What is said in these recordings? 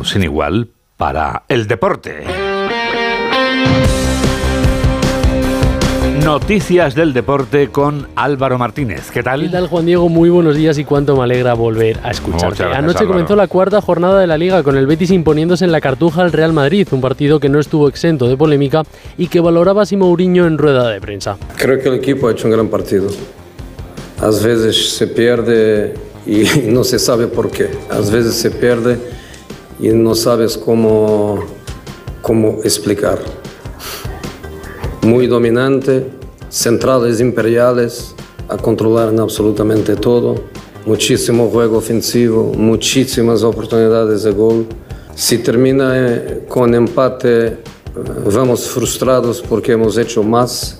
momento sin igual para el deporte. Noticias del deporte con Álvaro Martínez. ¿Qué tal? ¿Qué tal, Juan Diego? Muy buenos días y cuánto me alegra volver a escucharte. Anoche Álvaro. Comenzó la cuarta jornada de la Liga con el Betis imponiéndose en la Cartuja al Real Madrid, un partido que no estuvo exento de polémica y que valoraba Simo Mourinho en rueda de prensa. Creo que el equipo ha hecho un gran partido. A veces se pierde y no se sabe por qué. A veces se pierde y no sabes cómo explicar. Muy dominante, centrales imperiales a controlar en absolutamente todo, muchísimo juego ofensivo, muchísimas oportunidades de gol. Si termina con empate, vamos frustrados porque hemos hecho más.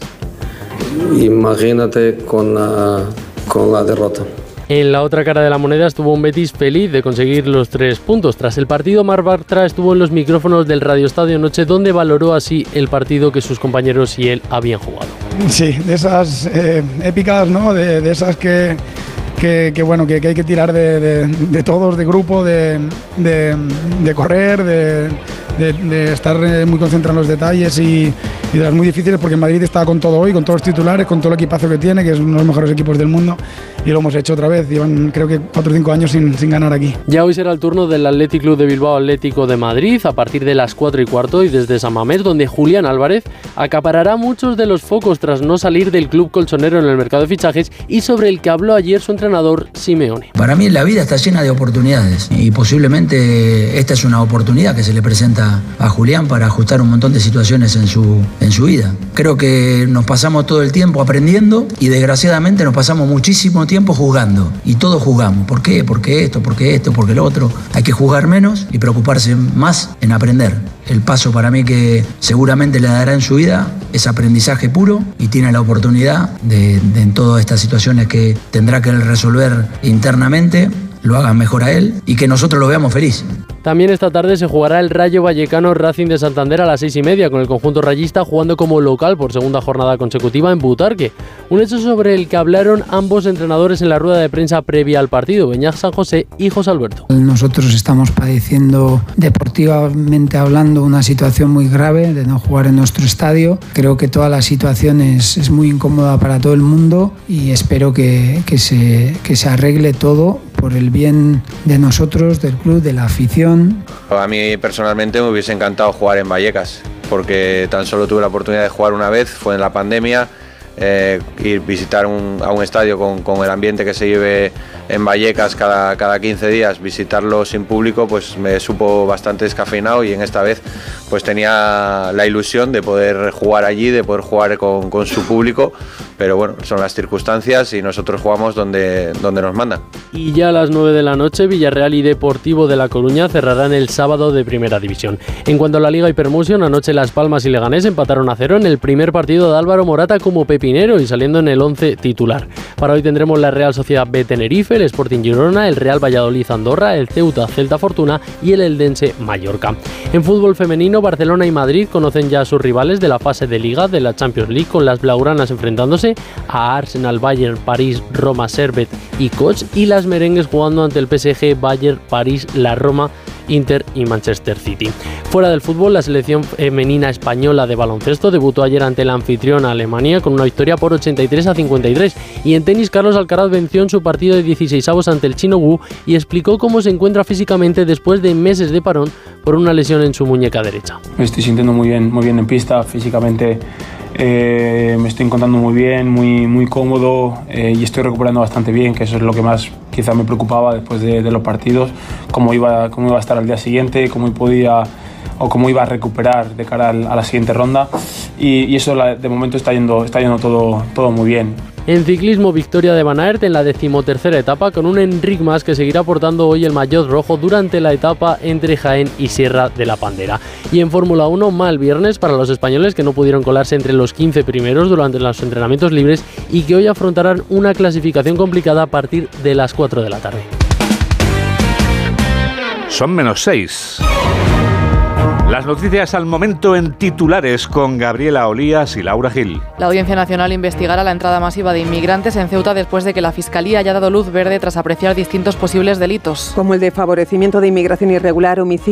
Imagínate con la derrota. En la otra cara de la moneda estuvo un Betis feliz de conseguir los 3 puntos. Tras el partido, Marc Bartra estuvo en los micrófonos del Radio Estadio Noche, donde valoró así el partido que sus compañeros y él habían jugado. Sí, de esas épicas, ¿no? De esas que hay que tirar de todos, de grupo, de correr, de estar muy concentrado en los detalles y de las muy difíciles, porque Madrid está con todo hoy, con todos los titulares, con todo el equipazo que tiene, que es uno de los mejores equipos del mundo, y lo hemos hecho otra vez. Llevan creo que 4 o 5 años sin ganar aquí. Ya hoy será el turno del Athletic Club de Bilbao Atlético de Madrid a partir de las 4:15 y desde San Mamés, donde Julián Álvarez acaparará muchos de los focos tras no salir del club colchonero en el mercado de fichajes y sobre el que habló ayer su entrenador Simeone. Para mí la vida está llena de oportunidades y posiblemente esta es una oportunidad que se le presenta a Julián para ajustar un montón de situaciones en su vida. Creo que nos pasamos todo el tiempo aprendiendo y desgraciadamente nos pasamos muchísimo tiempo jugando y todos jugamos. ¿Por qué? Porque esto, porque lo otro. Hay que jugar menos y preocuparse más en aprender. El paso para mí que seguramente le dará en su vida es aprendizaje puro y tiene la oportunidad de en todas estas situaciones que tendrá que resolver internamente, lo hagan mejor a él y que nosotros lo veamos feliz. También esta tarde se jugará el Rayo Vallecano Racing de Santander a las 6:30, con el conjunto rayista jugando como local por segunda jornada consecutiva en Butarque. Un hecho sobre el que hablaron ambos entrenadores en la rueda de prensa previa al partido, Beñat San José y José Alberto. Nosotros estamos padeciendo, deportivamente hablando, una situación muy grave de no jugar en nuestro estadio. Creo que toda la situación es muy incómoda para todo el mundo y espero que se arregle todo por el bien de nosotros, del club, de la afición. A mí personalmente me hubiese encantado jugar en Vallecas, porque tan solo tuve la oportunidad de jugar una vez, fue en la pandemia. Ir visitar a un estadio con el ambiente que se vive en Vallecas cada 15 días, visitarlo sin público, pues me supo bastante descafeinado, y en esta vez pues tenía la ilusión de poder jugar allí, de poder jugar con su público, pero bueno, son las circunstancias y nosotros jugamos donde nos mandan. Y ya a las 9 de la noche, Villarreal y Deportivo de La Coruña cerrarán el sábado de Primera División. En cuanto a la Liga Hypermotion, anoche Las Palmas y Leganés empataron a 0 en el primer partido de Álvaro Morata como pepinero y saliendo en el 11 titular. Para hoy tendremos la Real Sociedad B Tenerife, el Sporting Girona, el Real Valladolid Andorra, el Ceuta Celta Fortuna y el Eldense Mallorca. En fútbol femenino, Barcelona y Madrid conocen ya a sus rivales de la fase de Liga de la Champions League, con las blaugranas enfrentándose a Arsenal, Bayern, París, Roma, Servette y Koch, y las merengues jugando ante el PSG, Bayern, París, la Roma, Inter y Manchester City. Fuera del fútbol, la selección femenina española de baloncesto debutó ayer ante la anfitriona Alemania con una victoria por 83-53, y en tenis Carlos Alcaraz venció en su partido de 16avos ante el chino Wu y explicó cómo se encuentra físicamente después de meses de parón por una lesión en su muñeca derecha. Me estoy sintiendo muy bien en pista, físicamente me estoy encontrando muy bien, muy cómodo, y estoy recuperando bastante bien, que eso es lo que más quizá me preocupaba después de los partidos, cómo iba a estar al día siguiente, cómo iba a recuperar de cara a la siguiente ronda, y eso de momento está yendo todo muy bien. En ciclismo, victoria de Van Aert en la 13ª etapa, con un Enric Mas que seguirá portando hoy el maillot rojo durante la etapa entre Jaén y Sierra de la Pandera. Y en Fórmula 1, mal viernes para los españoles que no pudieron colarse entre los 15 primeros durante los entrenamientos libres y que hoy afrontarán una clasificación complicada a partir de las 4 de la tarde. Son -6. Las noticias al momento en titulares con Gabriela Olías y Laura Gil. La Audiencia Nacional investigará la entrada masiva de inmigrantes en Ceuta después de que la Fiscalía haya dado luz verde tras apreciar distintos posibles delitos. Como el de favorecimiento de inmigración irregular, homicidio